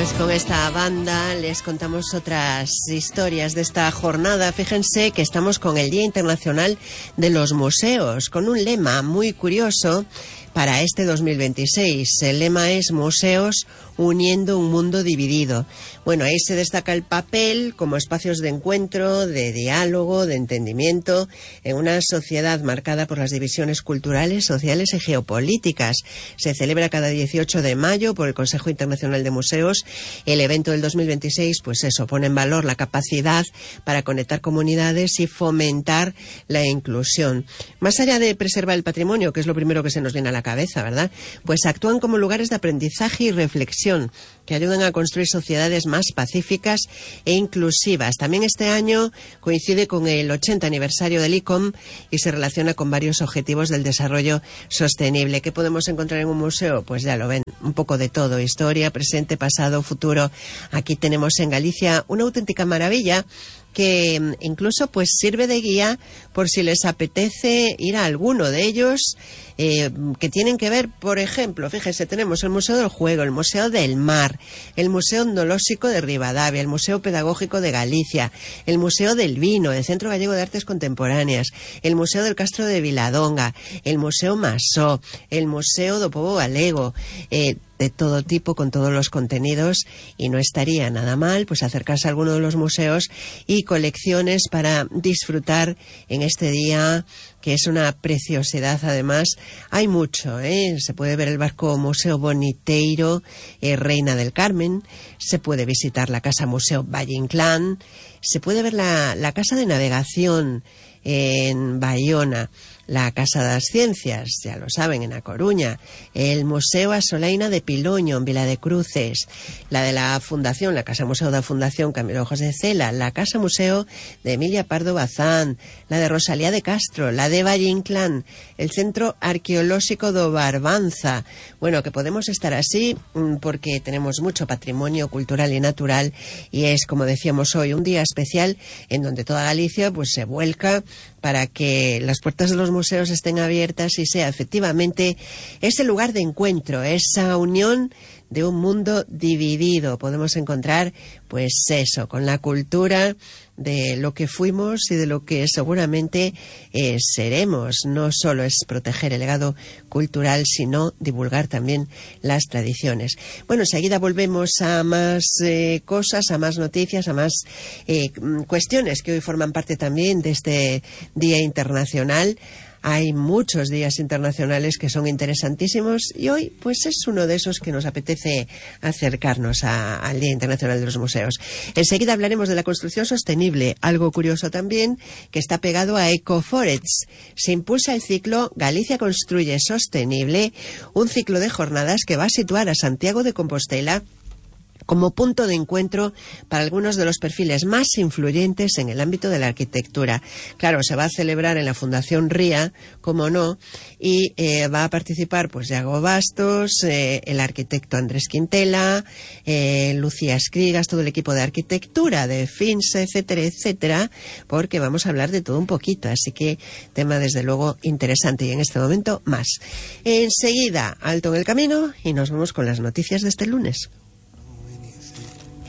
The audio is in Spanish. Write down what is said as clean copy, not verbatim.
Pues con esta banda les contamos otras historias de esta jornada. Fíjense que estamos con el Día Internacional de los Museos, con un lema muy curioso para este 2026. El lema es Museos uniendo un mundo dividido. Bueno, ahí se destaca el papel como espacios de encuentro, de diálogo, de entendimiento, en una sociedad marcada por las divisiones culturales, sociales y geopolíticas. Se celebra cada 18 de mayo por el Consejo Internacional de Museos. El evento del 2026, pues eso, pone en valor la capacidad para conectar comunidades y fomentar la inclusión. Más allá de preservar el patrimonio, que es lo primero que se nos viene a la cabeza, ¿verdad? Pues actúan como lugares de aprendizaje y reflexión que ayudan a construir sociedades más pacíficas e inclusivas. También este año coincide con el 80 aniversario del ICOM y se relaciona con varios objetivos del desarrollo sostenible. ¿Qué podemos encontrar en un museo? Pues ya lo ven, un poco de todo, historia, presente, pasado, futuro. Aquí tenemos en Galicia una auténtica maravilla que incluso pues sirve de guía por si les apetece ir a alguno de ellos, que tienen que ver, por ejemplo, fíjese, tenemos el Museo del Juego, el Museo del Mar, el Museo Etnolóxico de Rivadavia, el Museo Pedagógico de Galicia, el Museo del Vino, el Centro Gallego de Artes Contemporáneas, el Museo del Castro de Viladonga, el Museo Masó, el Museo do Pobo Galego, de todo tipo, con todos los contenidos, y no estaría nada mal pues acercarse a alguno de los museos y colecciones para disfrutar en este día, que es una preciosidad. Además, hay mucho, se puede ver el barco Museo Boniteiro, Reina del Carmen, se puede visitar la Casa Museo Valle Inclán, se puede ver la Casa de Navegación en Bayona, la Casa das Ciencias, ya lo saben, en A Coruña, el Museo Asolaina de Piloño, en Vila de Cruces, la de la Fundación, la Casa Museo da Fundación Camilo José Cela, la Casa Museo de Emilia Pardo Bazán, la de Rosalía de Castro, la de Valle Inclán, el Centro Arqueolóxico do Barbanza. Bueno, que podemos estar así porque tenemos mucho patrimonio cultural y natural, y es, como decíamos hoy, un día especial en donde toda Galicia pues se vuelca para que las puertas de los museos estén abiertas y sea efectivamente ese lugar de encuentro, esa unión de un mundo dividido. Podemos encontrar, pues eso, con la cultura de lo que fuimos y de lo que seguramente seremos. No solo es proteger el legado cultural, sino divulgar también las tradiciones. Bueno, enseguida volvemos a más cosas, a más noticias, a más cuestiones que hoy forman parte también de este Día Internacional. Hay muchos días internacionales que son interesantísimos y hoy pues es uno de esos que nos apetece acercarnos al Día Internacional de los Museos. Enseguida hablaremos de la construcción sostenible, algo curioso también que está pegado a Ecoforests. Se impulsa el ciclo Galicia Construye Sostenible, un ciclo de jornadas que va a situar a Santiago de Compostela como punto de encuentro para algunos de los perfiles más influyentes en el ámbito de la arquitectura. Claro, se va a celebrar en la Fundación RIA, como no, y va a participar pues Iago Bastos, el arquitecto Andrés Quintela, Lucía Escrigas, todo el equipo de arquitectura de FINSA, etcétera, etcétera, porque vamos a hablar de todo un poquito, así que tema desde luego interesante, y en este momento más. Enseguida, alto en el camino y nos vemos con las noticias de este lunes.